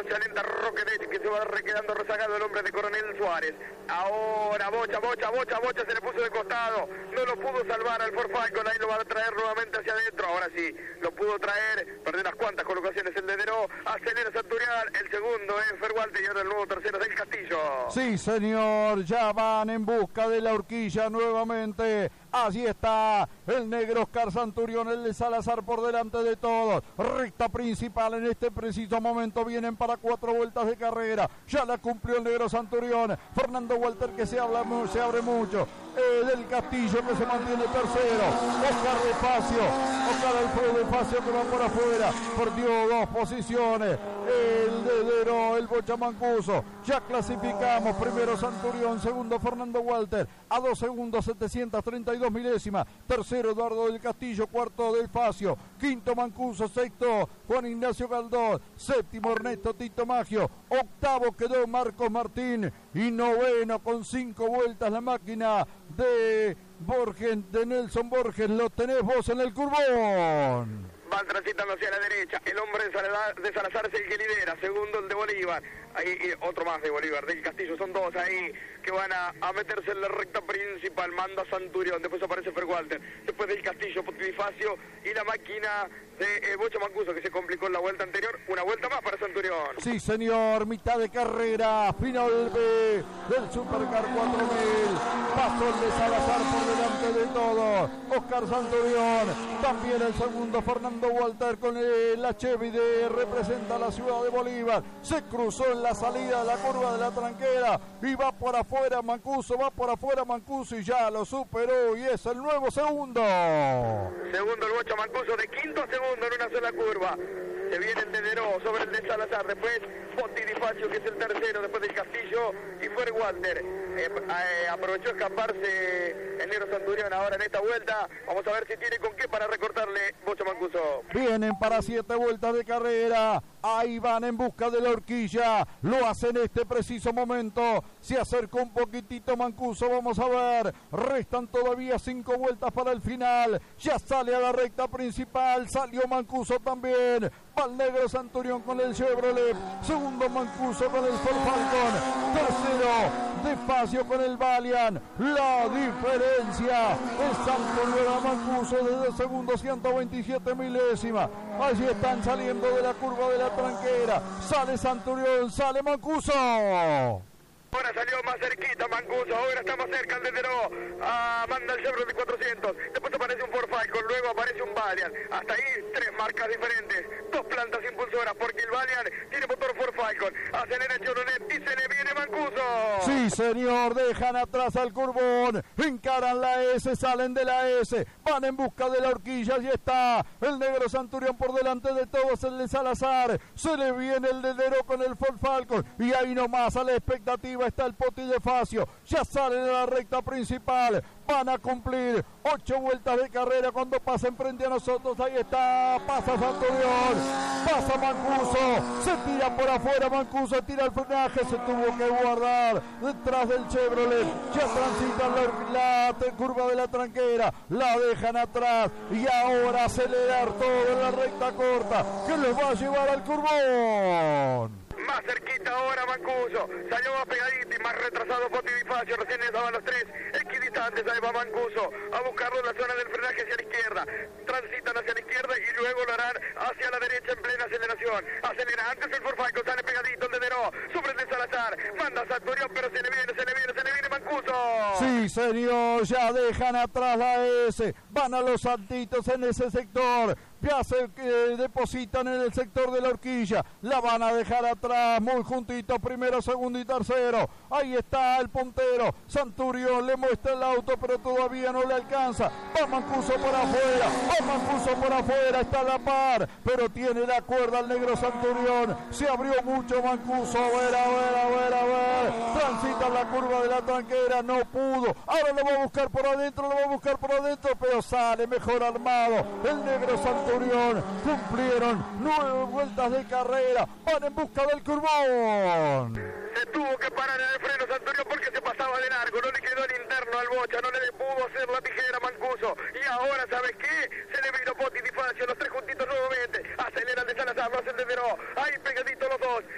marcha lenta Roque Dech, que se va quedando rezagado el hombre de Coronel Suárez. Ahora Bocha se le puso de costado, no lo pudo salvar al Ford Falcon, ahí lo va a traer nuevamente hacia adentro, ahora sí, lo pudo traer, perdió unas cuantas colocaciones el de Deró, acelera Santurión, el segundo es Fer Walter y ahora el nuevo tercero del Castillo. Sí señor, ya van en busca de la horquilla nuevamente. Allí está el negro Oscar Santurión, el de Salazar por delante de todos. Recta principal en este preciso momento. Vienen para 4 vueltas de carrera. Ya la cumplió el negro Santurión. Fernando Walter que se abre mucho. Del Castillo que se mantiene tercero. Oscar de Facio. Oscar Alfredo de Facio que va por afuera. Perdió 2 posiciones. El Dedero, el Bocha Mancuso. Ya clasificamos. Primero Santurión. Segundo Fernando Walter. A 2 segundos 732 milésimas. Tercero Eduardo del Castillo. Cuarto del Facio. Quinto Mancuso. Sexto Juan Ignacio Galdós. Séptimo Ernesto Tito Maggio. Octavo quedó Marcos Martín. Y noveno con 5 vueltas la máquina de Borges, de Nelson Borges. Lo tenés vos en el curbón. Van transitando hacia la derecha, el hombre de Salazar es el que lidera, segundo el de Bolívar, ahí otro más de Bolívar, del Castillo, son 2 ahí que van a meterse en la recta principal, manda Santurión, después aparece Fer Walter, después del Castillo, Potifacio y la máquina de Bocha Mancuso que se complicó en la vuelta anterior, una vuelta más para Santurión. Sí señor, mitad de carrera, final B del Supercar 4000, paso el de Salazar por delante de todos, Oscar Santurión, también el segundo Fernando Walter con la Chevy de representa la ciudad de Bolívar, se cruzó en la salida de la curva de la tranquera y va por afuera Mancuso, y ya lo superó y es el nuevo segundo. Segundo el Bocha Mancuso, de quinto a segundo en una sola curva. Se viene el de Deró sobre el de Salazar, después Potti Di Facio que es el tercero, después del Castillo y Fer Walter. Aprovechó escaparse el negro Santurión ahora en esta vuelta. Vamos a ver si tiene con qué para recortarle Bocha Mancuso. Vienen para 7 vueltas de carrera. Ahí van en busca de la horquilla. Lo hacen en este preciso momento. Se acerca un poquitito Mancuso. Vamos a ver. Restan todavía 5 vueltas para el final. Ya sale a la recta principal. Salió Mancuso también. Va el negro Santurión con el Chevrolet. Segundo Mancuso con el Ford Falcon. Tercero De Facio con el Valiant. La diferencia es Santurión a Mancuso de 2 segundos 127 milésimas. Allí están saliendo de la curva de la tranquera. Sale Santurión, sale Mancuso. Ahora salió más cerquita Mancuso, ahora está más cerca el de Deró. Manda el Chevrolet de 400. Después aparece un Ford Falcon, luego aparece un Valiant. Hasta ahí 3 marcas diferentes, 2 plantas impulsoras, porque el Valiant tiene motor Ford Falcon. Acelera el Chevrolet y se le viene Mancuso. Sí señor, dejan atrás al curbón, encaran la S, salen de la S, van en busca de la horquilla. Y está el negro Santurión por delante de todos, el de Salazar. Se le viene el de Deró con el Ford Falcon. Y ahí nomás a la expectativa está el Poti de Facio. Ya salen a la recta principal. Van a cumplir 8 vueltas de carrera cuando pasen frente a nosotros. Ahí está, pasa Santurión, pasa Mancuso, se tira por afuera Mancuso, tira el frenaje, se tuvo que guardar detrás del Chevrolet. Ya transitan la curva de la tranquera, la dejan atrás y ahora acelerar todo en la recta corta que les va a llevar al curbón. Más cerquita ahora Mancuso, salió más pegadito y más retrasado Potti Di Facio, recién estaban los 3, equidistantes, ahí va Mancuso a buscarlo en la zona del frenaje hacia la izquierda, transitan hacia la izquierda y luego lo harán hacia la derecha en plena aceleración, acelera antes el Ford Falcon, sale pegadito el de Deró, sobre el de Salazar, manda Santurión pero se le viene Mancuso. Sí señor, ya dejan atrás la S, van a los saltitos en ese sector. Ya se depositan en el sector de la horquilla, la van a dejar atrás muy juntito, primero, segundo y tercero. Ahí está el puntero, Santurión le muestra el auto pero todavía no le alcanza. Va Mancuso por afuera, está a la par, pero tiene la cuerda el negro Santurión. Se abrió mucho Mancuso, a ver, transita la curva de la tranquera, no pudo. Ahora lo va a buscar por adentro, pero sale mejor armado el negro Santurión. Cumplieron 9 vueltas de carrera, van en busca del curbón. Se tuvo que parar en el freno Santurión porque se pasaba de largo, no le quedó el interno al Bocha, no le pudo hacer la tijera Mancuso. Y ahora, ¿sabes qué? Se le vino Potti Di Facio, los 3 juntitos nuevamente. Acelera el de Salazar, lo hace el de Deró, ahí pegadito los 2.